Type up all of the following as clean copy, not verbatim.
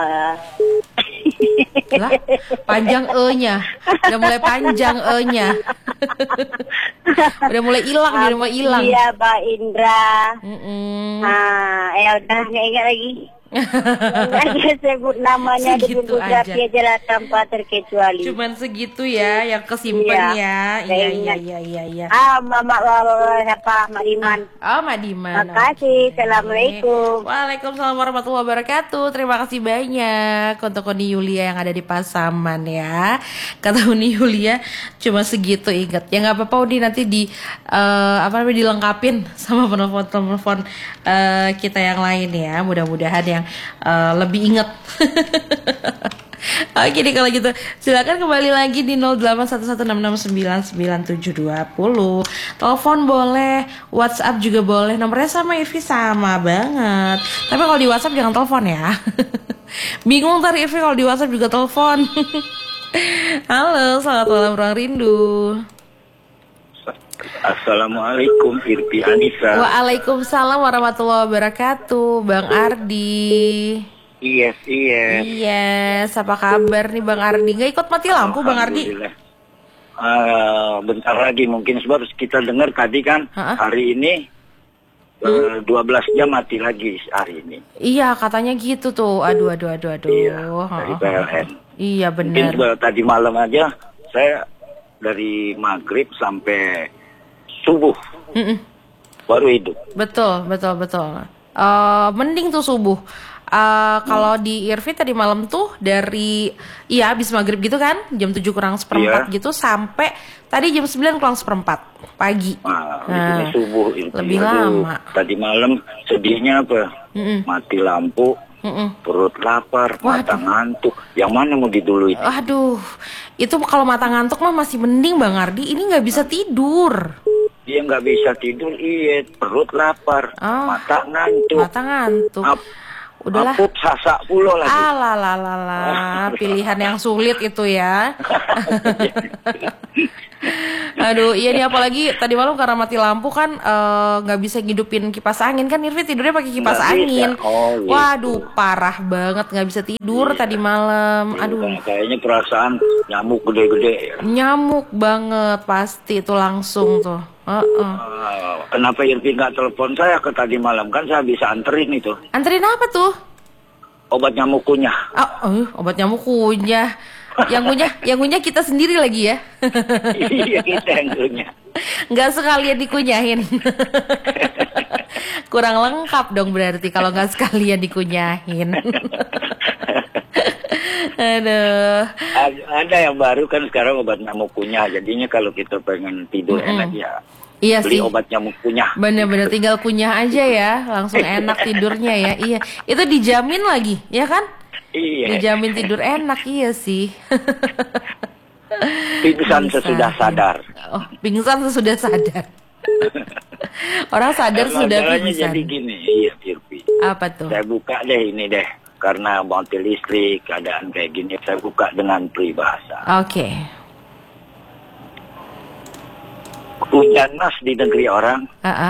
Lah, panjang E-nya. Udah mulai panjang E-nya. Udah mulai hilang, udah mulai hilang. Iya, Mbak Indra. Mm-mm. Ya udah nggak ingat lagi. Nggak sebut namanya di Segitu biografi aja. aja lah tanpa terkecuali. Cuman segitu ya yang kesimpan ya. Iya. Mama siapa? Mak Diman. Oh, Mak Diman. Makasih. Oke. Assalamualaikum. Waalaikumsalam warahmatullahi wabarakatuh. Terima kasih banyak untuk Uni Yulia yang ada di Pasaman ya. Kata Uni Yulia cuma segitu ingat. Ya nggak apa-apa Uni, nanti dilengkapin sama penelpon kita yang lain ya. Mudah-mudahan yang lebih ingat. Oke deh kalau gitu, silakan kembali lagi di 081166999720. Telepon boleh, WhatsApp juga boleh. Nomornya sama Irvi, sama banget. Tapi kalau di WhatsApp jangan telepon ya. Bingung ntar Irvi kalau di WhatsApp juga telepon. Halo, selamat malam Ruang Rindu. Assalamualaikum Irvi Anissa. Waalaikumsalam warahmatullahi wabarakatuh, Bang Ardi. Iya. Yes, apa kabar nih Bang Ardi? Nggak ikut mati lampu Bang Ardi? Bentar lagi mungkin baru kita dengar tadi kan hari ini 12 jam mati lagi hari ini. Iya katanya gitu tuh. Aduh. Iya, dari PLN. Iya Mungkin benar. tadi malam aja saya dari maghrib sampai subuh baru hidup. Betul. Mending tuh subuh. Kalau di Irvi tadi malam tuh dari habis maghrib gitu kan, jam 7 kurang seperempat gitu sampai tadi jam 9 kurang seperempat pagi. Ini subuh itu. Lebih lama. Tadi malam sedihnya apa? Mati lampu, perut lapar, mata ngantuk. Yang mana mau diduluin? Aduh, itu kalau mata ngantuk mah masih mending Bang Ardi. Ini nggak bisa tidur. Dia nggak bisa tidur, perut lapar, mata ngantuk. Udahlah. Aput sasak pulo lagi. Pilihan yang sulit itu ya. Aduh, iya nih apalagi tadi malam karena mati lampu kan nggak bisa ngidupin kipas angin kan. Irvi tidurnya pakai kipas angin. Waduh, parah banget nggak bisa tidur tadi malam. Aduh. Kayaknya perasaan nyamuk gede-gede. Nyamuk banget pasti itu langsung tuh. Kenapa Irvi nggak telepon saya ke tadi malam? Kan saya bisa anterin itu. Anterin apa tuh? Obat nyamuk kunyah. Obat nyamuk kunyah. Yang kunyah kita sendiri lagi ya. Iya, kita yang kunyah. Nggak sekalian dikunyahin. Kurang lengkap dong berarti kalau nggak sekalian dikunyahin. Aduh. Ada yang baru kan sekarang obat nyamuk kunyah. Jadinya kalau kita pengen tidur enak ya. Iya beli sih. Obat nyamuk kunyah. Bener-bener tinggal kunyah aja ya, langsung enak tidurnya ya. Iya. Itu dijamin lagi, ya kan? Iya. Dijamin tidur enak, iya sih. Pingsan sesudah sadar. Oh, pingsan sesudah sadar. Orang sadar sudah pingsan. Jadi gini, iya Irvi. Apa tuh? Saya buka deh ini deh. Karena mati listrik, keadaan kayak gini, saya buka dengan peribahasa. Oke. Hujan mas di negeri orang.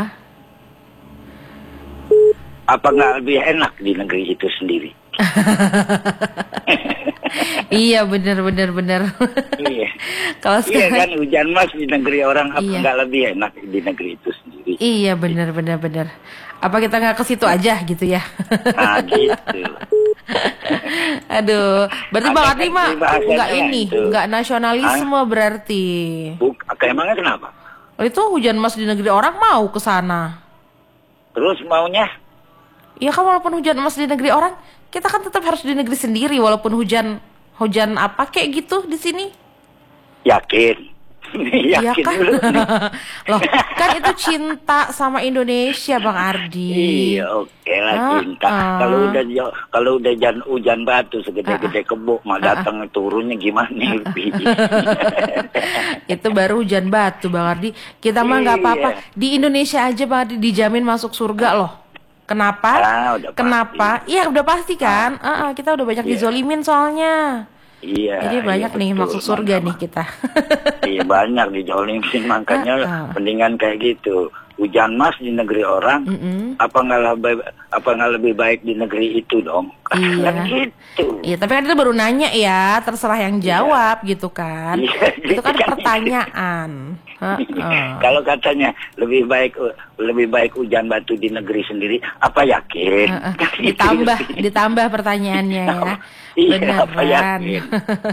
Apa nggak lebih enak di negeri itu sendiri? Iya benar. Iya. Kalau iya sekarang kan hujan mas di negeri orang, apa Iya. nggak lebih enak di negeri itu sendiri? Iya benar. Apa kita nggak ke situ aja gitu ya? Nah gitu. Aduh, berarti Bang Ardi mah peribahasanya nggak nasionalisme berarti. Emangnya kenapa? Itu hujan mas di negeri orang mau ke sana. Terus maunya? Iya kan walaupun hujan mas di negeri orang, kita kan tetap harus di negeri sendiri walaupun hujan apa kayak gitu di sini. Yakin? Iya Yakin kan? dulu. Loh, kan itu cinta sama Indonesia Bang Ardi. Iya, oke lah cinta. Kalau udah hujan batu segede-gede kebo, mah datang turunnya gimana? Itu baru hujan batu Bang Ardi. Kita mah nggak apa-apa. Di Indonesia aja Bang Ardi dijamin masuk surga loh. Kenapa? Kenapa? Iya udah pasti kan. Kita udah banyak dizolimin soalnya. Iya. Jadi banyak nih betul, masuk surga nih kita. Iya banyak dijolimin, makanya mendingan kayak gitu. hujan mas di negeri orang, apa nggak lebih baik di negeri itu dong? Iya. Kan gitu. Iya, tapi kan itu baru nanya ya, terserah yang jawab gitu kan. Iya, Itu kan gitu. pertanyaan. Kalau katanya lebih baik hujan batu di negeri sendiri, apa yakin? Ditambah pertanyaannya ya. Iya, apa Beneran. yakin?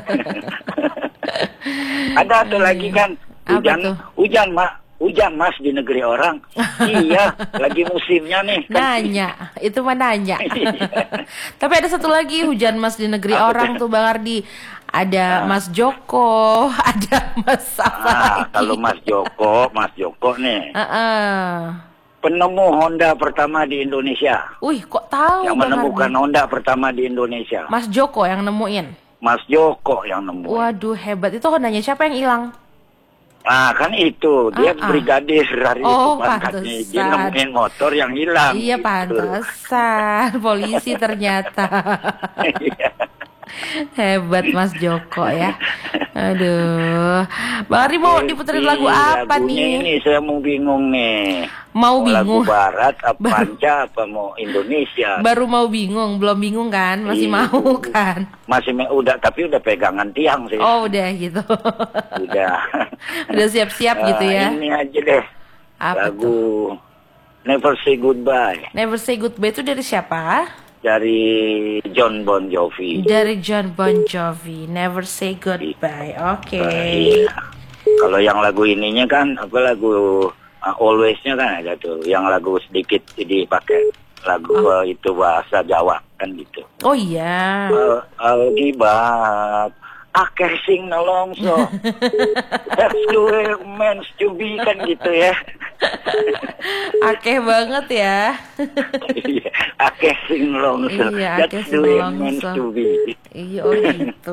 Ada satu lagi kan, hujan mas di negeri orang. Iya, lagi musimnya nih. Nanya, itu mah nanya. Tapi ada satu lagi hujan mas di negeri orang tuh Bang Ardi. Ada Mas Joko, ada Mas apa lagi? Kalau Mas Joko nih. penemu Honda pertama di Indonesia. Wih, kok tahu Yang Bang menemukan Ardi? Honda pertama di Indonesia. Mas Joko yang nemuin. Mas Joko yang nemu. Waduh, hebat. Itu Hondanya siapa yang hilang? Nah, kan itu. Dia brigadir hari Oh, itu pangkatnya. Dia pantesan. nemuin motor yang hilang. Iya, gitu. pantesan. Polisi ternyata. Iya. Hebat Mas Joko ya. Aduh. Bang Ardi mau diputerin lagu apa lagunya nih? Ini saya mau bingung nih. Mau Lagu bingung. barat, apa panca, apa mau Indonesia. Baru mau bingung, belum bingung kan? Masih Iya. mau kan? Udah, tapi udah pegangan tiang sih. Oh, udah gitu. Udah. Udah siap-siap gitu ya. Ini aja deh. Apa lagu tuh? Never Say Goodbye Never Say Goodbye itu dari siapa? dari John Bon Jovi. Dari John Bon Jovi. Never Say Goodbye. Oke. Iya. Kalau yang lagu ininya kan apa lagu Always-nya kan ada tuh. Yang lagu sedikit dipakai lagu itu bahasa Jawa kan gitu. Oh iya. Algibab akeh sing nolongso. That's the way meant to be kan gitu ya. Akeh banget ya. Iya, akeh sing nolongso. Iya, akeh That's sing the way meant nolongso. to be. Iya, oh gitu.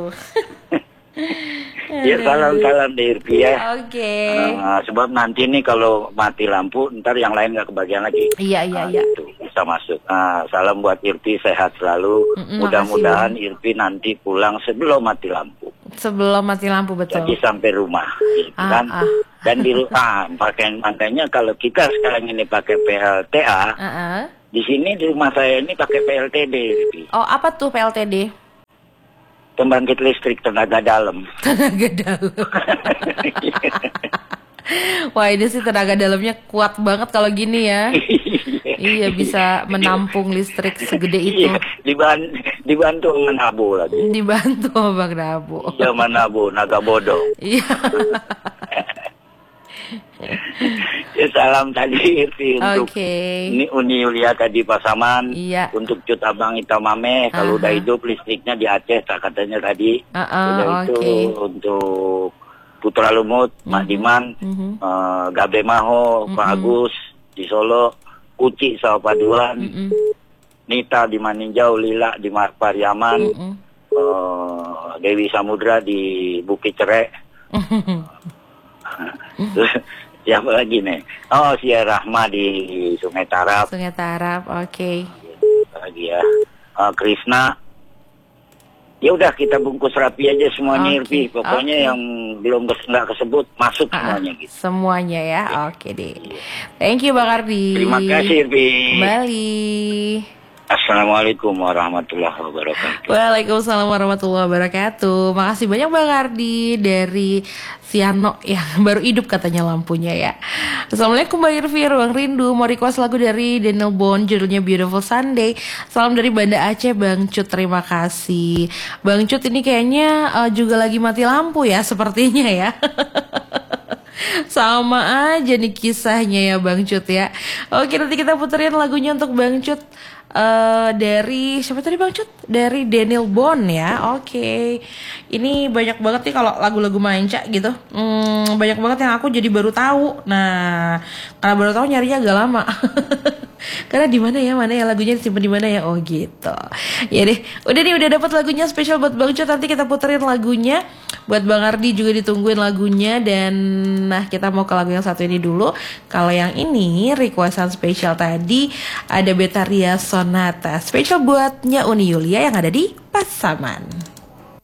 Ya salam-salam deh Irpi ya. Oke. Sebab nanti nih kalau mati lampu ntar yang lain nggak kebagian lagi. Iya. Itu bisa masuk. Salam buat Irpi, sehat selalu. Mudah-mudahan Irpi nanti pulang sebelum mati lampu. Sebelum mati lampu, betul. Jadi sampai rumah, gitu kan? Dan di makanya kalau kita sekarang ini pakai PLTA, di sini di rumah saya ini pakai PLTD. Irpi. Oh, apa tuh PLTD? Pembangkit listrik tenaga dalam. Tenaga dalam. Wah, ini sih tenaga dalamnya kuat banget kalau gini ya. Iya, bisa menampung listrik segede itu. Iya, dibantu Manabo lagi. Dibantu sama Bang Nabo. Iya, Manabo, naga bodoh. Iya. Ya, salam tadi Irti untuk Uni Yulia tadi Pasaman. Iya. Untuk Cut Abang Itamame, kalau udah hidup listriknya di Aceh katanya tadi. Udah itu untuk Putra Lumut, Mak Diman, Gabe Maho, Pak Agus di Solo, Uci Sawo Paduan, Nita di Maninjau, Lila di Pariaman, Dewi Samudra di Bukit Cerek. Siapa lagi nih? Oh, Sia Rahma di Sungai Tarap. Sungai Tarap, oke. Lagi ya. Krisna. Ya udah kita bungkus rapi aja semuanya Irpi. Pokoknya yang belum nggak kesebut masuk semuanya gitu. Semuanya ya, oke deh. Thank you Bang Ardi. Terima kasih Irpi. Kembali. Assalamualaikum warahmatullahi wabarakatuh. Waalaikumsalam warahmatullahi wabarakatuh. Makasih banyak Bang Ardi dari Siano yang baru hidup katanya lampunya ya. Assalamualaikum Bang Irfir, Bang Rindu. Mau request lagu dari Daniel Bond, judulnya Beautiful Sunday. Salam dari Banda Aceh Bang Cut, terima kasih. Bang Cut ini kayaknya juga lagi mati lampu ya sepertinya ya. Sama aja nih kisahnya ya Bang Cut ya. Oke, nanti kita puterin lagunya untuk Bang Cut. Dari siapa tadi Bang Cut? Dari Daniel Bond ya. Oke. Ini banyak banget nih kalau lagu-lagu Manca gitu. Banyak banget yang aku jadi baru tahu. Nah, karena baru tahu nyarinya agak lama. Karena di mana ya lagunya disimpan di mana ya? Oh gitu. Ya deh, udah dapat lagunya spesial buat Bang Cut. Nanti kita puterin lagunya. Buat Bang Ardi juga ditungguin lagunya. Dan nah, kita mau ke lagu yang satu ini dulu. Kalau yang ini requestan spesial tadi ada Betaria Sonata, spesial buatnya Uni Yulia yang ada di Pasaman.